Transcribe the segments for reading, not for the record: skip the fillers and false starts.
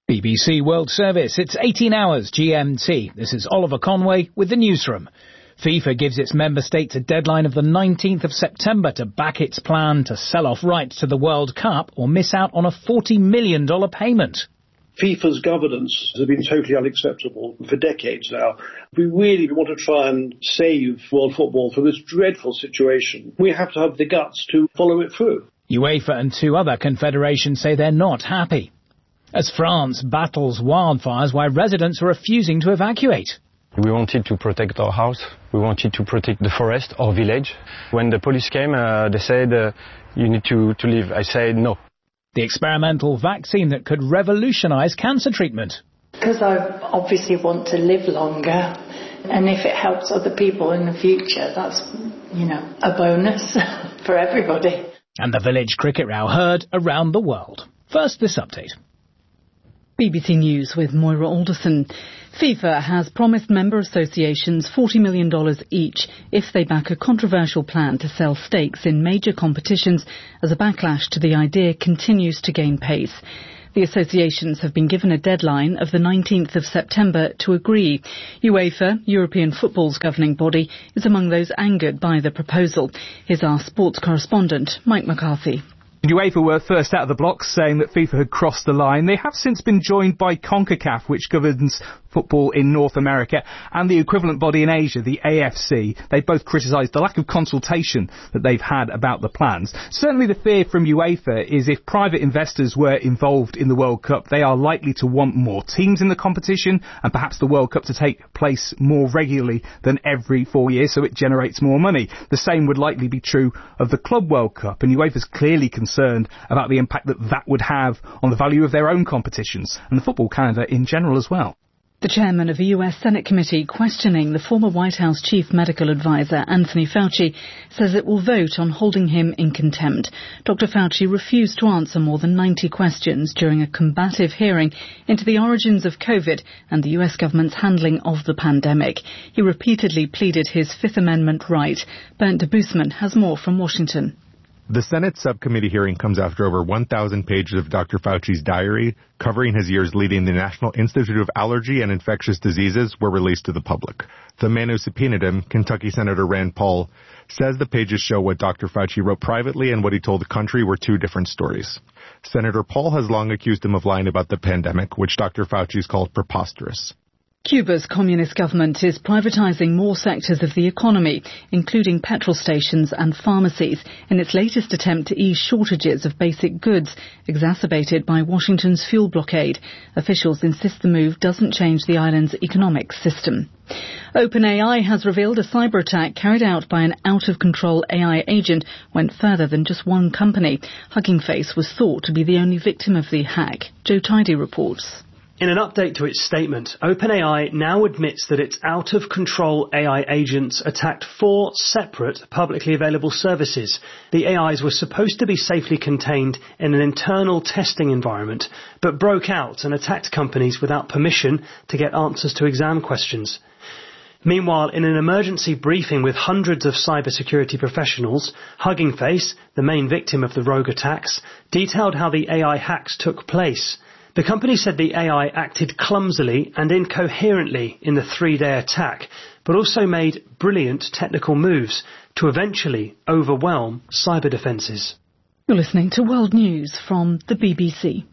BBC World Service, it's 18 hours GMT. This is Oliver Conway with the newsroom. FIFA gives its member states a deadline of the 19th of September to back its plan to sell off rights to the World Cup or miss out on a $40 million payment. FIFA's governance has been totally unacceptable for decades now. We really want to try and save world football from this dreadful situation. We have to have the guts to follow it through. UEFA and two other confederations say they're not happy as France battles wildfires while residents are refusing to evacuate. We wanted to protect our house. We wanted to protect the forest, our village. When the police came, they said, you need to leave. I said no. The experimental vaccine that could revolutionise cancer treatment. Because I obviously want to live longer, and if it helps other people in the future, that's, a bonus for everybody. And the village cricket row heard around the world. First, this update. BBC News with Moira Alderson. FIFA has promised member associations $40 million each if they back a controversial plan to sell stakes in major competitions as a backlash to the idea continues to gain pace. The associations have been given a deadline of the 19th of September to agree. UEFA, European football's governing body, is among those angered by the proposal. Here's our sports correspondent, Mike McCarthy. UEFA were first out of the blocks, saying that FIFA had crossed the line. They have since been joined by CONCACAF, which governs football in North America, and the equivalent body in Asia, the AFC. They both criticised the lack of consultation that they've had about the plans. Certainly the fear from UEFA is if private investors were involved in the World Cup, they are likely to want more teams in the competition and perhaps the World Cup to take place more regularly than every 4 years, so it generates more money. The same would likely be true of the Club World Cup, and UEFA's clearly concerned about the impact that would have on the value of their own competitions and the football calendar in general as well. The chairman of a US Senate committee questioning the former White House chief medical advisor Anthony Fauci says it will vote on holding him in contempt. Dr. Fauci refused to answer more than 90 questions during a combative hearing into the origins of COVID and the US government's handling of the pandemic. He repeatedly pleaded his Fifth Amendment right. Bernd de Boosman has more from Washington. The Senate subcommittee hearing comes after over 1,000 pages of Dr. Fauci's diary, covering his years leading the National Institute of Allergy and Infectious Diseases, were released to the public. The man who subpoenaed him, Kentucky Senator Rand Paul, says the pages show what Dr. Fauci wrote privately and what he told the country were two different stories. Senator Paul has long accused him of lying about the pandemic, which Dr. Fauci's called preposterous. Cuba's communist government is privatising more sectors of the economy, including petrol stations and pharmacies, in its latest attempt to ease shortages of basic goods, exacerbated by Washington's fuel blockade. Officials insist the move doesn't change the island's economic system. OpenAI has revealed a cyber attack carried out by an out-of-control AI agent went further than just one company. Hugging Face was thought to be the only victim of the hack. Joe Tidy reports. In an update to its statement, OpenAI now admits that its out-of-control AI agents attacked 4 separate publicly available services. The AIs were supposed to be safely contained in an internal testing environment, but broke out and attacked companies without permission to get answers to exam questions. Meanwhile, in an emergency briefing with hundreds of cybersecurity professionals, Hugging Face, the main victim of the rogue attacks, detailed how the AI hacks took place. The company said the AI acted clumsily and incoherently in the 3-day attack, but also made brilliant technical moves to eventually overwhelm cyber defences. You're listening to World News from the BBC.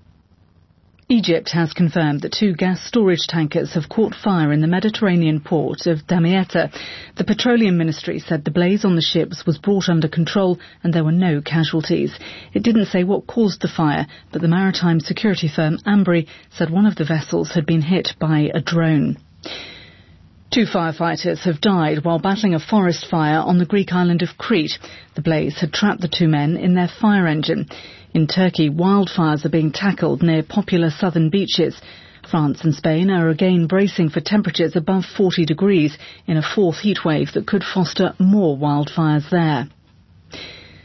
Egypt has confirmed that 2 gas storage tankers have caught fire in the Mediterranean port of Damietta. The Petroleum Ministry said the blaze on the ships was brought under control and there were no casualties. It didn't say what caused the fire, but the maritime security firm Ambri said one of the vessels had been hit by a drone. 2 firefighters have died while battling a forest fire on the Greek island of Crete. The blaze had trapped the 2 men in their fire engine. In Turkey, wildfires are being tackled near popular southern beaches. France and Spain are again bracing for temperatures above 40 degrees in a 4th heatwave that could foster more wildfires there.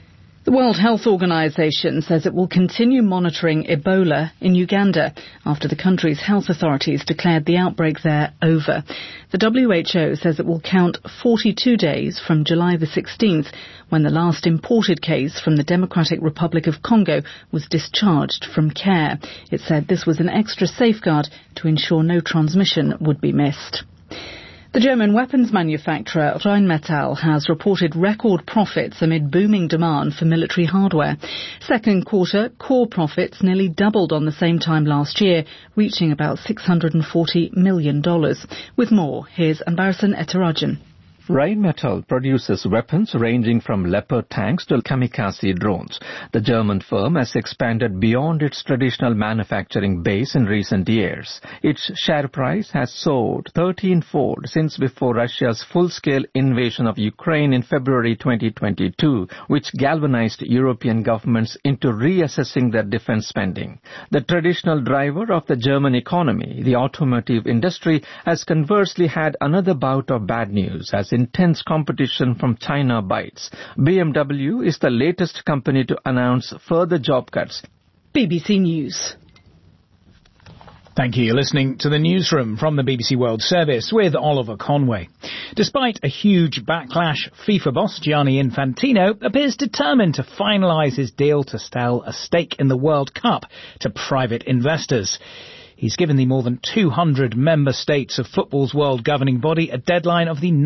The World Health Organization says it will continue monitoring Ebola in Uganda after the country's health authorities declared the outbreak there over. The WHO says it will count 42 days from July the 16th, when the last imported case from the Democratic Republic of Congo was discharged from care. It said this was an extra safeguard to ensure no transmission would be missed. The German weapons manufacturer Rheinmetall has reported record profits amid booming demand for military hardware. Second quarter core profits nearly doubled on the same time last year, reaching about $640 million. With more, here's Anbarasan Ettarajan. Rheinmetall produces weapons ranging from Leopard tanks to kamikaze drones. The German firm has expanded beyond its traditional manufacturing base in recent years. Its share price has soared 13-fold since before Russia's full-scale invasion of Ukraine in February 2022, which galvanized European governments into reassessing their defense spending. The traditional driver of the German economy, the automotive industry, has conversely had another bout of bad news as intense competition from China bites. BMW is the latest company to announce further job cuts. BBC News. Thank you. You're listening to the Newsroom from the BBC World Service with Oliver Conway. Despite a huge backlash, FIFA boss Gianni Infantino appears determined to finalise his deal to sell a stake in the World Cup to private investors. He's given the more than 200 member states of football's world governing body a deadline of the